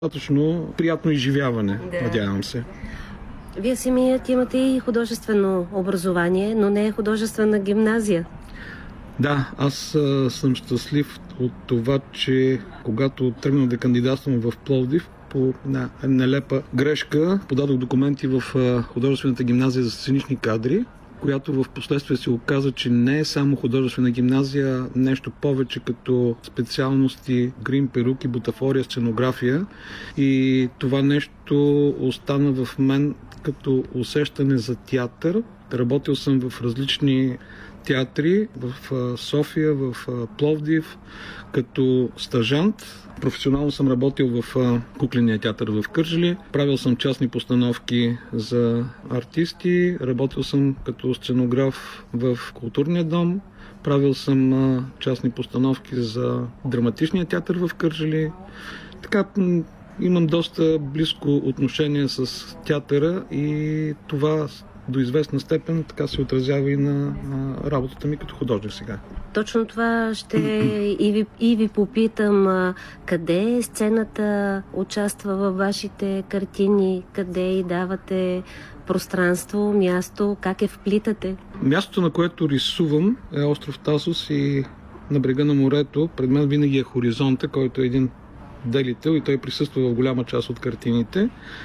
достатъчно приятно изживяване, надявам се. Вие самият имате и художествено образование, но не е художествена гимназия. Да, аз съм щастлив от това, че когато тръгнах да кандидатствам в Пловдив, по една нелепа грешка подадох документи в художествената гимназия за сценични кадри, която в последствие се оказа, че не е само художествена гимназия, нещо повече като специалности грим, перуки, бутафория, сценография. И това нещо остана в мен като усещане за театър. Работил съм в различни театри, в София, в Пловдив, като стажант. Професионално съм работил в кукления театър в Кърджали. Правил съм частни постановки за артисти. Работил съм като сценограф в културния дом. Правил съм частни постановки за драматичния театър в Кърджали. Така имам доста близко отношение с театъра и това до известна степен така се отразява и на работата ми като художник сега. Точно това ще и ви попитам. Къде сцената участва във вашите картини? Къде й давате пространство, място? Как я вплитате? Мястото, на което рисувам, е остров Тасос и на брега на морето. Пред мен винаги е хоризонта, който е един делител и той присъства в голяма част от картините.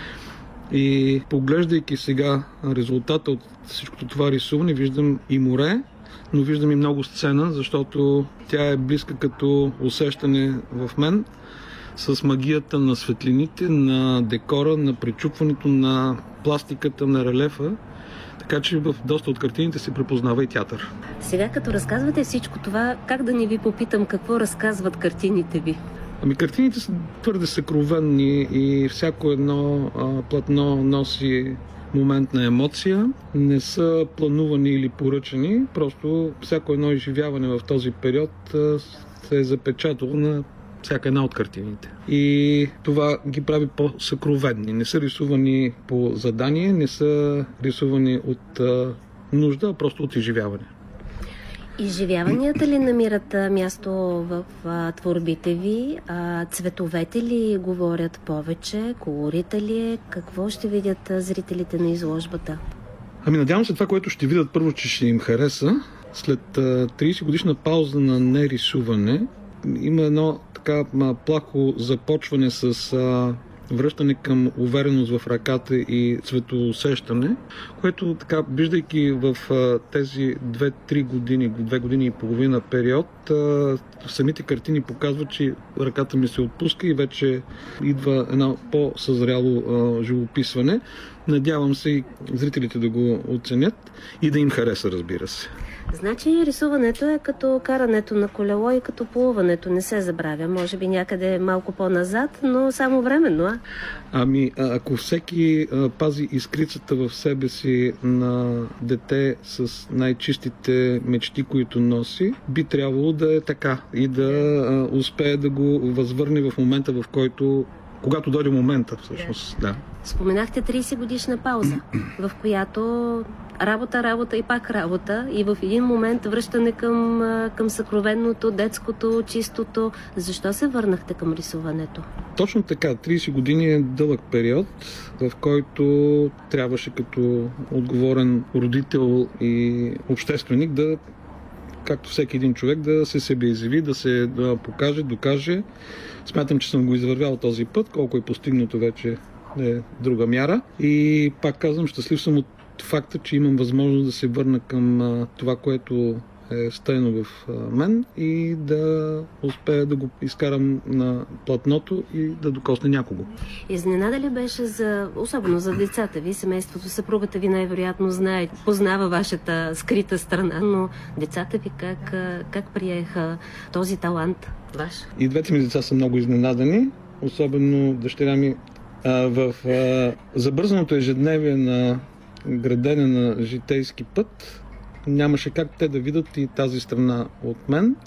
И поглеждайки сега резултата от всичкото това рисуване, виждам и море, но виждам и много сцена, защото тя е близка като усещане в мен с магията на светлините, на декора, на пречупването на пластиката, на релефа. Така че в доста от картините се препознава и театър. Сега като разказвате всичко това, как да не ви попитам какво разказват картините ви? Картините са твърде съкровенни и всяко едно платно носи момент на емоция. Не са планувани или поръчани, просто всяко едно изживяване в този период се е запечатало на всяка една от картините. И това ги прави по-съкровенни. Не са рисувани по задание, не са рисувани от нужда, а просто от изживяване. Изживяванията ли намират място в творбите ви? Цветовете ли говорят повече? Колорита ли е? Какво ще видят зрителите на изложбата? Надявам се това, което ще видят първо, че ще им хареса. След 30 годишна пауза на нерисуване има едно така плахо започване с връщане към увереност в ръката и цветоусещане, което така, виждайки в тези 2-3 години, 2 години и половина период, самите картини показват, че ръката ми се отпуска и вече идва едно по-съзряло живописване. Надявам се и зрителите да го оценят и да им хареса, разбира се. Значи рисуването е като карането на колело и като плуването. Не се забравя. Може би някъде малко по-назад, но само временно, ако всеки пази искрицата в себе си на дете с най-чистите мечти, които носи, би трябвало да е така и да успее да го възвърне в момента, в който когато дойде момента, всъщност, да. Споменахте 30 годишна пауза, в която работа и пак работа и в един момент връщане към съкровенното, детското, чистото. Защо се върнахте към рисуването? Точно така. 30 години е дълъг период, в който трябваше като отговорен родител и общественик да, както всеки един човек, да се себеизяви, да се покаже, докаже. Смятам, че съм го извървял този път, колко е постигнато вече е друга мяра. И пак казвам, щастлив съм от факта, че имам възможност да се върна към това, което е стаяно в мен и да успея да го изкарам на платното и да докосне някого. Изненада ли беше особено за децата ви, семейството, съпругата ви най-вероятно познава вашата скрита страна, но децата ви как приеха този талант ваш? И двете ми деца са много изненадани, особено дъщеря ми в забързаното ежедневие на градене на житейски път. Нямаше как те да видят и тази страна от мен.